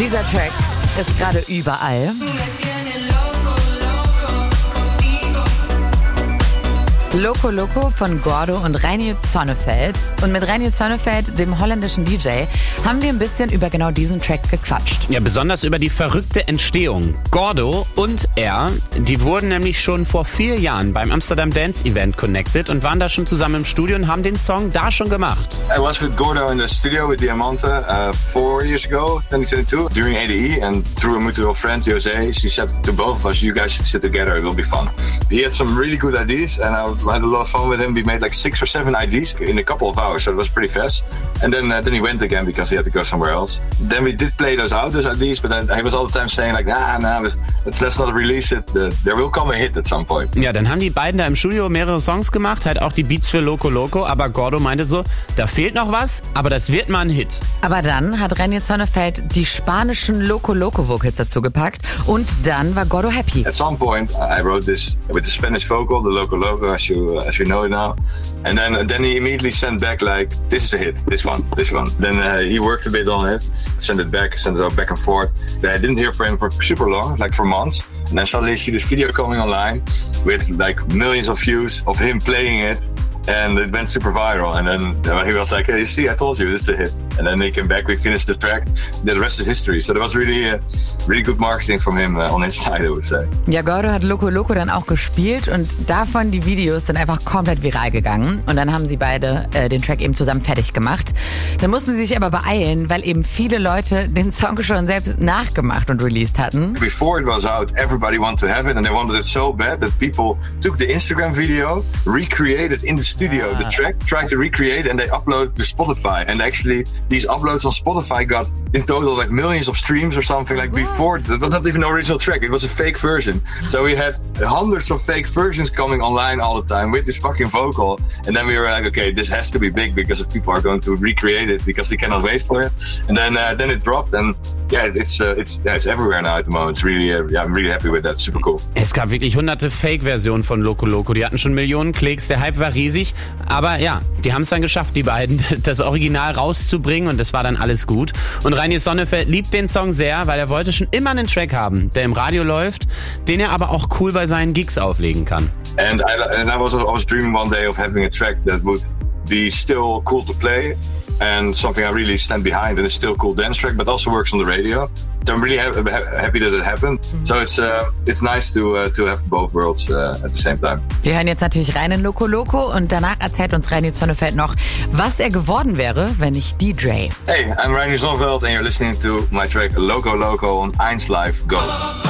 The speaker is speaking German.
Dieser Track ist gerade überall. Loco Loco von Gordo und Reinier Zonneveld. Und mit Reinier Zonneveld, dem holländischen DJ, haben wir ein bisschen über genau diesen Track gequatscht. Ja, besonders über die verrückte Entstehung. Gordo und er, die wurden nämlich schon vor 4 Jahren beim Amsterdam Dance Event connected und waren da schon zusammen im Studio und haben den Song da schon gemacht. I was with Gordo in the studio with Diamante 4 years ago, 2022, during ADE, and through a mutual friend, Jose, she said to both of us, you guys should sit together, it will be fun. He had some really good ideas, and I had a lot of fun with him. We made like 6 or 7 ideas in a couple of hours, so it was pretty fast. And then he went again because he had to go somewhere else. Then we did play those ideas, but then he was all the time saying like, let's not release it. There will come a hit at some point. Ja, dann haben die beiden da im Studio mehrere Songs gemacht, halt auch die Beats für Loco Loco, aber Gordo meinte so, da fehlt noch was, aber das wird mal ein Hit. Aber dann hat Reinier Zonneveld die spanischen Loco Loco Vocals dazu gepackt und dann war Gordo happy. At some point I wrote this with the Spanish vocal, the Loco Loco, as you know it now. And then he immediately sent back like, this is a hit, this one. Then he worked a bit on it, sent it back and forth. I didn't hear from him for super long, like for months. And then suddenly I see this video coming online with like millions of views of him playing it. And it went super viral. And then he was like, hey, see, I told you, this is a hit. And then they came back, we finished the track, the rest is history. So there was really good marketing from him on his side, I would say. Ja, Gordo hat Loco Loco dann auch gespielt und davon die Videos sind einfach komplett viral gegangen. Und dann haben sie beide den Track eben zusammen fertig gemacht. Dann mussten sie sich aber beeilen, weil eben viele Leute den Song schon selbst nachgemacht und released hatten. Before it was out, everybody wanted to have it and they wanted it so bad that people took the Instagram video, recreated in the studio the track, tried to recreate and they uploaded to Spotify. And actually these uploads on Spotify got in total like millions of streams or something. Like before, that was not even an original track, it was a fake version. So we had hundreds of fake versions coming online all the time with this fucking vocal. And then we were like, okay, this has to be big because if people are going to recreate it because they cannot wait for it. And then it dropped and yeah, it's everywhere now at the moment. It's really, I'm really happy with that. Super cool. Es gab wirklich hunderte Fake-Versionen von Loco Loco. Die hatten schon Millionen Klicks. Der Hype war riesig. Aber ja, die haben es dann geschafft, die beiden, das Original rauszubringen und das war dann alles gut. Und Reinier Zonneveld liebt den Song sehr, weil er wollte schon immer einen Track haben, der im Radio läuft, den er aber auch cool bei seinen Gigs auflegen kann. And I was dreaming one day of having a track that would be still cool to play and something I really stand behind, and it's still a cool dance track, but also works on the radio. So I'm really happy that it happened. So it's nice to have both worlds at the same time. Wir hören jetzt natürlich rein in Loco Loco und danach erzählt uns Reinier Zonneveld noch, was er geworden wäre, wenn nicht DJ. Hey, I'm Reinier Zonneveld and you're listening to my track Loco Loco on 1Live Go.